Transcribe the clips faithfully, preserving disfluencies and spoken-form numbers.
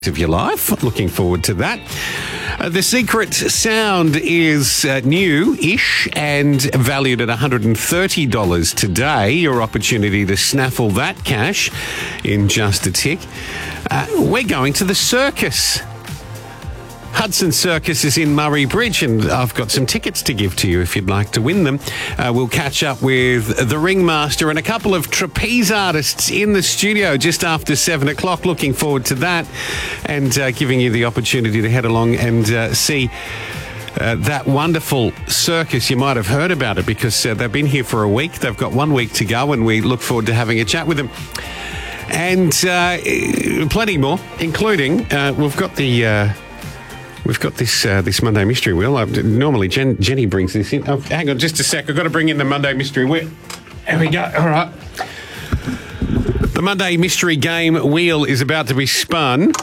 of your life. Looking forward to that. Uh, the Secret Sound is uh, new-ish and valued at one hundred thirty dollars today. Your opportunity to snaffle that cash in just a tick. Uh, we're going to the circus. Hudson Circus is in Murray Bridge, and I've got some tickets to give to you if you'd like to win them. Uh, we'll catch up with the Ringmaster and a couple of trapeze artists in the studio just after seven o'clock. Looking forward to that, and uh, giving you the opportunity to head along and uh, see Uh, that wonderful circus. You might have heard about it because uh, they've been here for a week. They've got one week to go, and we look forward to having a chat with them. And uh, plenty more, including uh, we've got the uh, we've got this uh, this Monday Mystery Wheel. Uh, normally Jen, Jenny brings this in. Oh, hang on just a sec. I've got to bring in the Monday Mystery Wheel. There we go. All right. The Monday Mystery Game Wheel is about to be spun.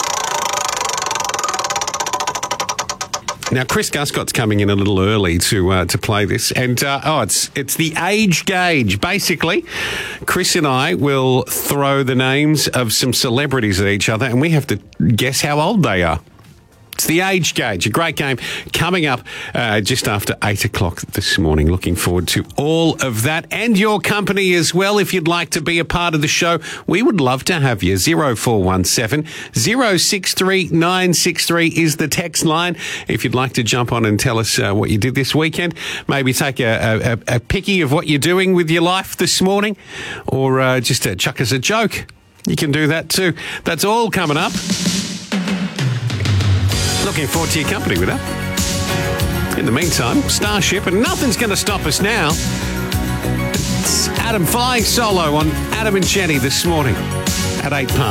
Now, Chris Guscott's coming in a little early to uh, to play this, and uh, oh, it's it's the age gauge. Basically, Chris and I will throw the names of some celebrities at each other, and we have to guess how old they are. It's the age gauge, a great game coming up uh, just after eight o'clock this morning. Looking forward to all of that and your company as well. If you'd like to be a part of the show, we would love to have you. zero four one seven, zero six three nine six three is the text line. If you'd like to jump on and tell us uh, what you did this weekend, maybe take a, a, a picky of what you're doing with your life this morning, or uh, just uh, chuck us a joke. You can do that too. That's all coming up. Looking forward to your company with that. In the meantime, Starship, and nothing's going to stop us now. It's Adam flying solo on Adam and Jenny this morning at eight past.